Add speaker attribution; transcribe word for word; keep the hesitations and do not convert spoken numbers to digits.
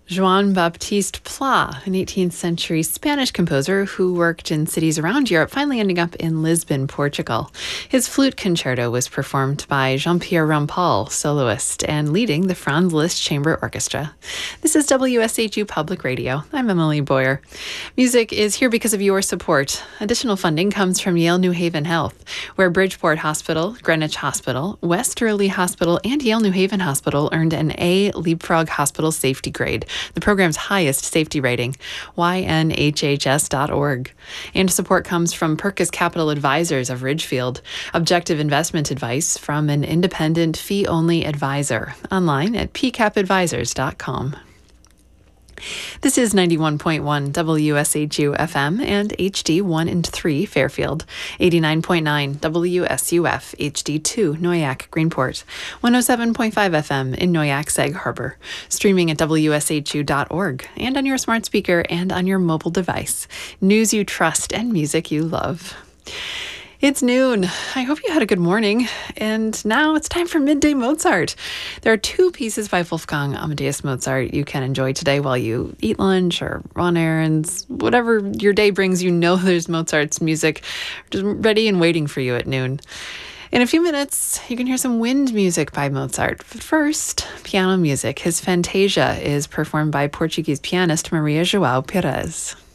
Speaker 1: Joan Baptiste Pla, an eighteenth century Spanish composer who worked in cities around Europe, finally ending up in Lisbon, Portugal. His flute concerto was performed by Jean-Pierre Rampal, soloist, and leading the Franz Liszt Chamber Orchestra. This is W S H U Public Radio. I'm Emily Boyer. Music is here because of your support. Additional funding comes from Yale New Haven Health, where Bridgeport Hospital, Greenwich Hospital, Westerly Hospital, and Yale New Haven Hospital earned an A Leapfrog Hospital Safety Grade, the program's highest safety rating, Y N H H S dot org. And support comes from Perkus Capital Advisors of Ridgefield, objective investment advice from an independent fee-only advisor, online at p cap advisors dot com. This is ninety-one point one W S H U F M and H D one and three Fairfield, eighty-nine point nine W S U F H D two Noyac Greenport, one oh seven point five F M in Noyac Sag Harbor, streaming at W S H U dot org and on your smart speaker and on your mobile device. News you trust and music you love. It's noon. I hope you had a good morning. And now it's time for Midday Mozart. There are two pieces by Wolfgang Amadeus Mozart you can enjoy today while you eat lunch or run errands. Whatever your day brings, you know there's Mozart's music just ready and waiting for you at noon. In a few minutes, you can hear some wind music by Mozart. But first, piano music. His Fantasia is performed by Portuguese pianist Maria João Pires.